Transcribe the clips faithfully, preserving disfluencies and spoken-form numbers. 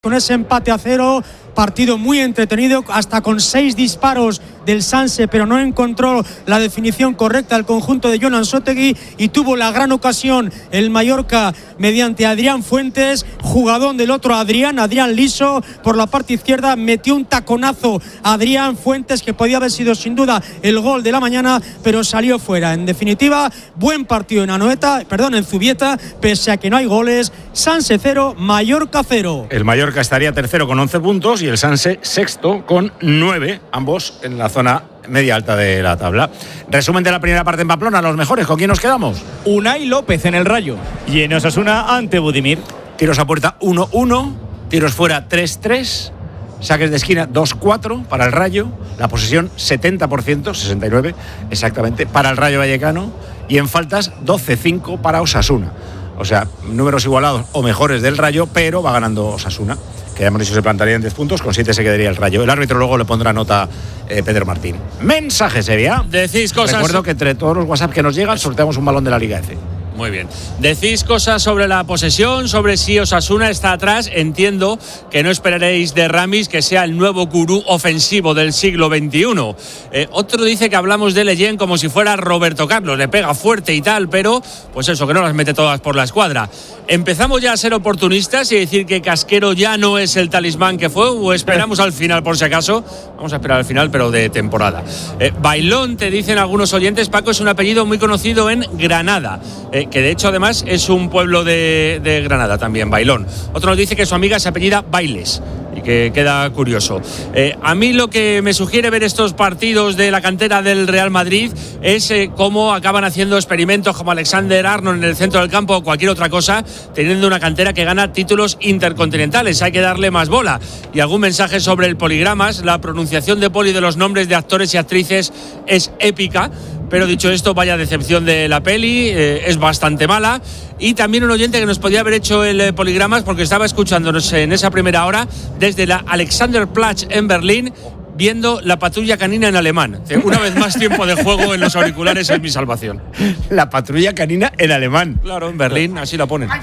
Con ese empate a cero, partido muy entretenido, hasta con seis disparos del Sanse, pero no encontró la definición correcta el conjunto de Jon Ansotegui y tuvo la gran ocasión el Mallorca mediante Adrián Fuentes, jugadón del otro Adrián, Adrián Liso, por la parte izquierda, metió un taconazo a Adrián Fuentes que podía haber sido sin duda el gol de la mañana, pero salió fuera. En definitiva, buen partido en Anoeta, perdón, en Zubieta, pese a que no hay goles. Sanse cero, Mallorca cero. El Mallorca estaría tercero con once puntos y el Sanse sexto con nueve, ambos en la zona media alta de la tabla. Resumen de la primera parte en Pamplona, los mejores, ¿con quién nos quedamos? Unai López en el Rayo y en Osasuna ante Budimir. Tiros a puerta uno uno, tiros fuera tres tres, saques de esquina dos cuatro para el Rayo, la posesión setenta por ciento, sesenta y nueve exactamente para el Rayo Vallecano y en faltas doce cinco para Osasuna. O sea, números igualados o mejores del Rayo, pero va ganando Osasuna, que ya hemos dicho se plantaría en diez puntos, con siete se quedaría el Rayo. El árbitro luego le pondrá nota eh, Pedro Martín. Mensaje, Sevilla. Decís cosas. Recuerdo que entre todos los WhatsApp que nos llegan sorteamos un balón de la Liga F. Muy bien. Decís cosas sobre la posesión, sobre si Osasuna está atrás. Entiendo que no esperaréis de Ramis que sea el nuevo gurú ofensivo del siglo veintiuno. Eh, otro dice que hablamos de Leyen como si fuera Roberto Carlos. Le pega fuerte y tal, pero pues eso, que no las mete todas por la escuadra. ¿Empezamos ya a ser oportunistas y decir que Casquero ya no es el talismán que fue? ¿O esperamos al final por si acaso? Vamos a esperar al final, pero de temporada. Eh, Bailón, te dicen algunos oyentes, Paco, es un apellido muy conocido en Granada. Eh, que de hecho además es un pueblo de, de Granada también, Bailón. Otro nos dice que su amiga se apellida Bailes y que queda curioso. Eh, a mí lo que me sugiere ver estos partidos de la cantera del Real Madrid es eh, cómo acaban haciendo experimentos como Alexander Arnold en el centro del campo o cualquier otra cosa, teniendo una cantera que gana títulos intercontinentales. Hay que darle más bola. Y algún mensaje sobre el poligramas. La pronunciación de Poli de los nombres de actores y actrices es épica. Pero dicho esto, vaya decepción de la peli, eh, es bastante mala. Y también un oyente que nos podía haber hecho el eh, poligramas porque estaba escuchándonos en esa primera hora desde la Alexanderplatz en Berlín, viendo La Patrulla Canina en alemán. Una vez más, tiempo de juego en los auriculares es mi salvación. La Patrulla Canina en alemán. Claro, en Berlín, así la ponen.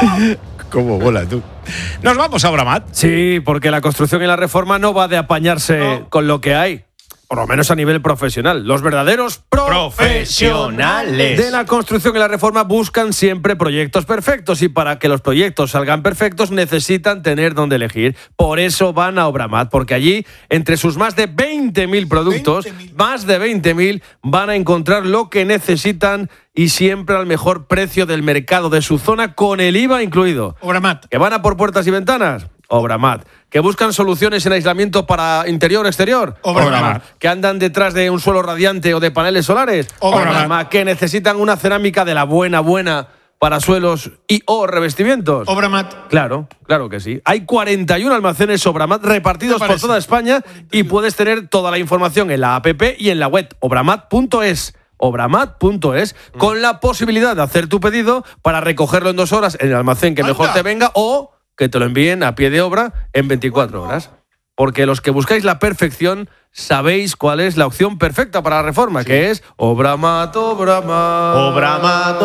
¿Cómo bola tú? Nos vamos a Obramat. Sí, porque la construcción y la reforma no va de apañarse no. con lo que hay. Por lo menos a nivel profesional. Los verdaderos profesionales de la construcción y la reforma buscan siempre proyectos perfectos y para que los proyectos salgan perfectos necesitan tener donde elegir. Por eso van a Obramat, porque allí, entre sus más de veinte mil productos, veinte mil más de veinte mil, van a encontrar lo que necesitan y siempre al mejor precio del mercado de su zona, con el I V A incluido. Obramat. ¿Que van a por puertas y ventanas? Obramat. ¿Que buscan soluciones en aislamiento para interior-exterior? Obramat. ¿Que andan detrás de un suelo radiante o de paneles solares? Obramat. ¿Que necesitan una cerámica de la buena, buena para suelos y o revestimientos? Obramat. Claro, claro que sí. Hay cuarenta y uno almacenes Obramat repartidos por toda España y puedes tener toda la información en la app y en la web obramat punto es. obramat punto es, mm. con la posibilidad de hacer tu pedido para recogerlo en dos horas en el almacén que mejor te venga o que te lo envíen a pie de obra en veinticuatro horas. Porque los que buscáis la perfección sabéis cuál es la opción perfecta para la reforma, sí. que es Obramat, Obramat. Obramat,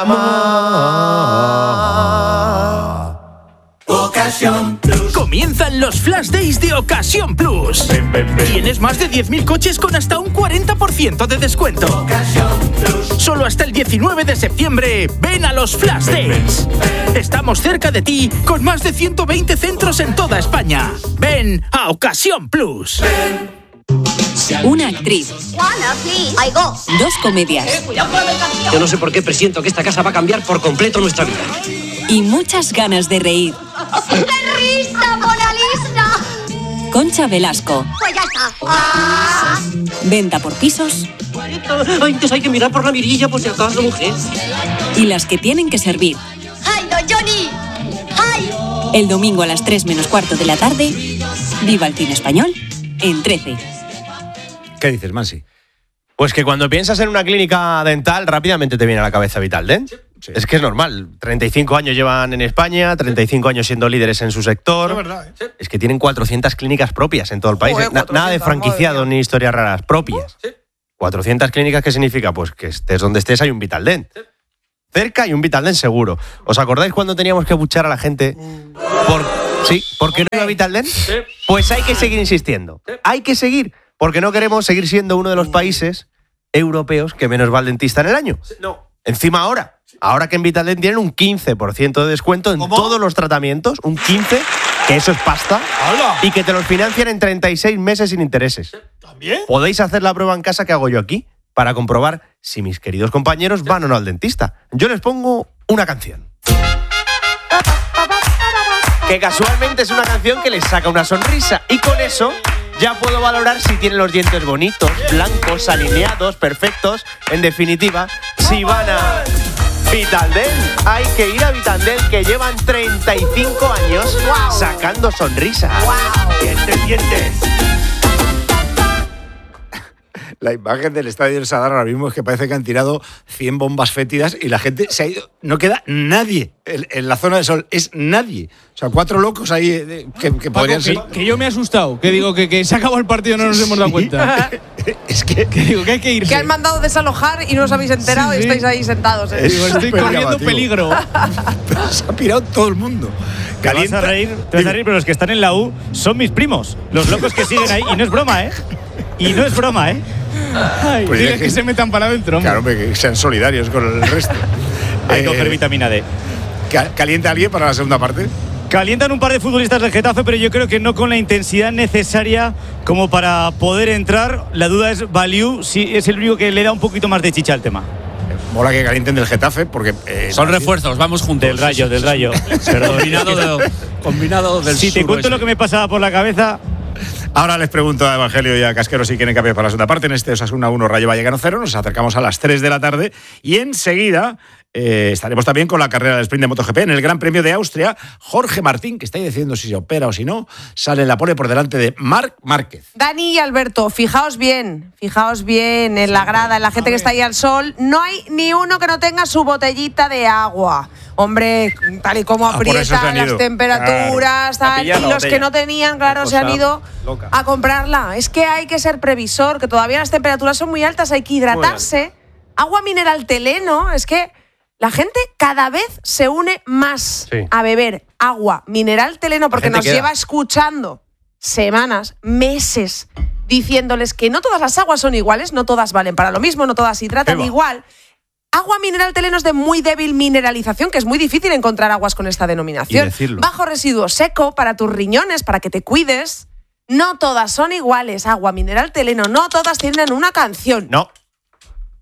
Obramat. Ocasión Plus. Comienzan los Flash Days de Ocasión Plus. Ven, ven, ven. Tienes más de diez mil coches con hasta un cuarenta por ciento de descuento. Ocasión Plus. Solo hasta el diecinueve de septiembre. Ven a los Flash ven, Days. ven, ven. Estamos cerca de ti con más de ciento veinte centros en toda España. Ven a Ocasión Plus. Ven. Una actriz. Juana, please. I go. Dos comedias. Eh, cuidado con la medicación. Yo no sé por qué presiento que esta casa va a cambiar por completo nuestra vida. Y muchas ganas de reír. ¡Qué risa, Mona Lisa! Concha Velasco. Pues ya está. Ah. Venta por pisos. Antes hay que mirar por la mirilla por si acaso, mujer. Y las que tienen que servir. ¡Ay, no, Johnny! ¡Ay! El domingo a las tres menos cuarto de la tarde. Viva el cine español en trece. ¿Qué dices, Mansi? Pues que cuando piensas en una clínica dental, rápidamente te viene a la cabeza Vitaldent. Sí, sí. Es que es normal. treinta y cinco años llevan en España, treinta y cinco años siendo líderes en su sector. Es verdad, ¿eh? Es que tienen cuatrocientas clínicas propias en todo el país. Oh, eh, Na- nada de franquiciado ni historias raras, propias. Sí. cuatrocientas clínicas, ¿qué significa? Pues que estés donde estés hay un Vitaldent. Sí. Cerca y un Vitaldent seguro. ¿Os acordáis cuando teníamos que buchar a la gente por Sí, ¿por qué no iba Vitaldent? Pues hay que seguir insistiendo. Hay que seguir, porque no queremos seguir siendo uno de los países europeos que menos va al dentista en el año. No. Encima ahora, ahora que en Vitaldent tienen un quince por ciento de descuento en ¿Cómo? todos los tratamientos, un quince por ciento, que eso es pasta, ¡Hala! y que te los financian en treinta y seis meses sin intereses. ¿También? Podéis hacer la prueba en casa que hago yo aquí para comprobar si mis queridos compañeros van o no al dentista. Yo les pongo una canción. Que casualmente es una canción que les saca una sonrisa. Y con eso ya puedo valorar si tienen los dientes bonitos, blancos, alineados, perfectos. En definitiva, si van a Vitaldent. Hay que ir a Vitaldent, que llevan treinta y cinco años wow. sacando sonrisas. Wow. Dientes, dientes. La imagen del estadio del Sadar ahora mismo es que parece que han tirado cien bombas fétidas y la gente se ha ido. No queda nadie en, en la zona de sol. Es nadie. O sea, cuatro locos ahí eh, que, que Paco, podrían que, ser. Que yo me he asustado. Que digo que, que se ha acabado el partido y no nos hemos dado cuenta. Es que, que digo que hay que irse. Que han mandado desalojar y no os habéis enterado sí, sí. y estáis ahí sentados. ¿eh? Digo, estoy corriendo llamativo. Peligro. Pero se ha pirado todo el mundo. Te vas a reír, te vas a reír, pero los que están en la U son mis primos. Los locos que siguen ahí. Y no es broma, ¿eh? Y no es broma, ¿eh? Ay, pues dile que, que se metan para adentro. Claro, que sean solidarios con el resto. Hay que eh, coger vitamina D. ¿Calienta alguien para la segunda parte? Calientan un par de futbolistas del Getafe, pero yo creo que no con la intensidad necesaria como para poder entrar. La duda es Baliu, si es el único que le da un poquito más de chicha al tema. Mola que calienten del Getafe porque eh, son refuerzos, vamos juntos. Del Rayo, del Rayo. combinado, de, combinado del Si te cuento lo que me pasaba por la cabeza. Ahora les pregunto a Evangelio y a Casquero si quieren cambiar para la segunda parte. En este Osasuna uno, Rayo Vallecano cero. Nos acercamos a las tres de la tarde y enseguida eh, estaremos también con la carrera del sprint de MotoGP en el Gran Premio de Austria. Jorge Martín, que está ahí decidiendo si se opera o si no, sale en la pole por delante de Marc Márquez. Dani y Alberto, fijaos bien, fijaos bien en la grada, en la gente que está ahí al sol. No hay ni uno que no tenga su botellita de agua. Hombre, tal y como aprietan ah, las temperaturas, claro. tal, y los botella. que no tenían, claro, se han ido loca. a comprarla. Es que hay que ser previsor, que todavía las temperaturas son muy altas, hay que hidratarse. Agua mineral Teleno, es que la gente cada vez se une más sí. a beber agua mineral Teleno porque nos queda. lleva escuchando semanas, meses, diciéndoles que no todas las aguas son iguales, no todas valen para lo mismo, no todas hidratan igual. Agua mineral Teleno es de muy débil mineralización, que es muy difícil encontrar aguas con esta denominación. Bajo residuo seco para tus riñones, para que te cuides. No todas son iguales. Agua mineral Teleno, no todas tienen una canción. No.